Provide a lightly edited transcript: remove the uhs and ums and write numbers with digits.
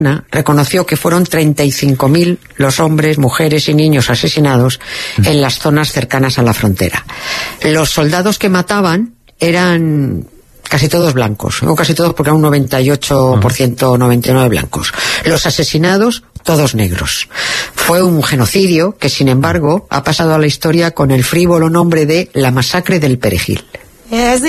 reconoció que fueron 35.000 los hombres, mujeres y niños asesinados en las zonas cercanas a la frontera. Los soldados que mataban eran casi todos blancos, no casi todos porque eran un 98%, 99% blancos. Los asesinados, todos negros. Fue un genocidio que, sin embargo, ha pasado a la historia con el frívolo nombre de la masacre del Perejil.